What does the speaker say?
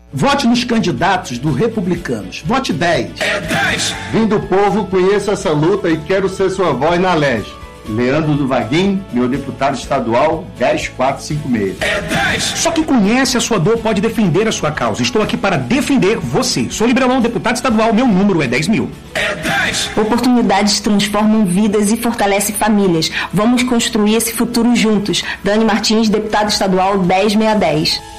Vote nos candidatos do Republicanos. Vote 10. É 10. Vim do povo, conheço essa luta e quero ser sua voz na LEG. Leandro do Vaguinho, meu deputado estadual, 10456. É 10. Só quem conhece a sua dor pode defender a sua causa. Estou aqui para defender você. Sou Liberalão, deputado estadual, meu número é 10.000. É 10. Oportunidades transformam vidas e fortalecem famílias. Vamos construir esse futuro juntos. Dani Martins, deputado estadual, 10610.